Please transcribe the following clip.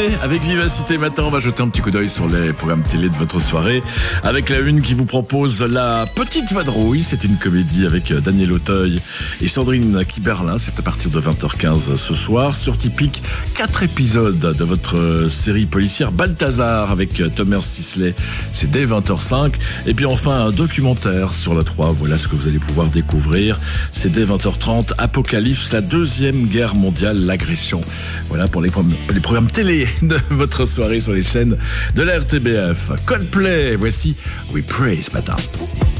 avec vivacité. Maintenant, on va jeter un petit coup d'œil sur les programmes télé de votre soirée avec la une qui vous propose La Petite Vadrouille. C'est une comédie avec Daniel Auteuil et Sandrine Kiberlin. C'est à partir de 20h15 ce soir. Sur Typique, 4 épisodes de votre série policière Balthazar avec Thomas Sisley. C'est dès 20h05. Et puis enfin, un documentaire sur la 3. Voilà ce que vous allez pouvoir découvrir. C'est dès 20h30. Apocalypse, la deuxième guerre mondiale, l'agression. Voilà pour les programmes télé de votre soirée sur les chaînes de la RTBF. Coldplay, voici We Pray ce matin.